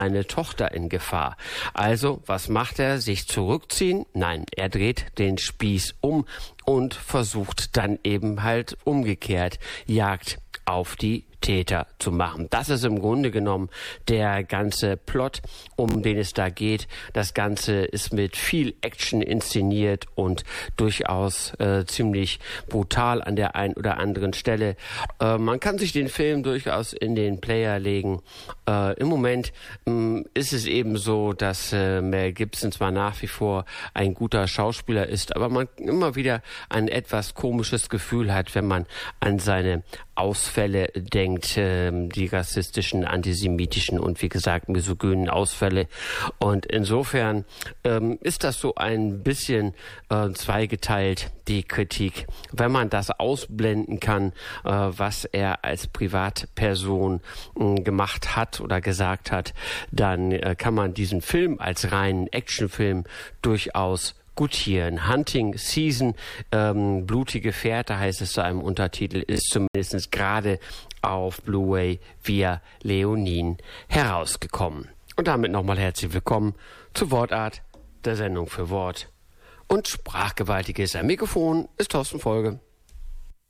eine Tochter in Gefahr. Also, was macht er? Sich zurückziehen? Nein, er dreht den Spieß um und versucht dann eben halt umgekehrt Jagd auf die Täter zu machen. Das ist im Grunde genommen der ganze Plot, um den es da geht. Das Ganze ist mit viel Action inszeniert und durchaus ziemlich brutal an der einen oder anderen Stelle. Man kann sich den Film durchaus in den Player legen. Im Moment ist es eben so, dass Mel Gibson zwar nach wie vor ein guter Schauspieler ist, aber man immer wieder ein etwas komisches Gefühl hat, wenn man an seine Ausfälle denkt, die rassistischen, antisemitischen und wie gesagt misogynen Ausfälle. Und insofern ist das so ein bisschen zweigeteilt, die Kritik. Wenn man das ausblenden kann, was er als Privatperson gemacht hat oder gesagt hat, dann kann man diesen Film als reinen Actionfilm durchaus gutieren. Hunting Season, blutige Fährte heißt es zu einem Untertitel, ist zumindest gerade auf Blu-ray via Leonin herausgekommen. Und damit nochmal herzlich willkommen zu Wortart, der Sendung für Wort und Sprachgewaltiges. Am Mikrofon ist Thorsten Folge.